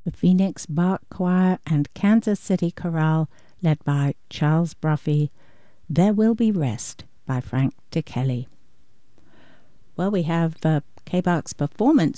the Phoenix Bach Choir and Kansas City Chorale, led by Charles Bruffy, There Will Be Rest by Frank DeKelly. Well, we have K-Bach's performance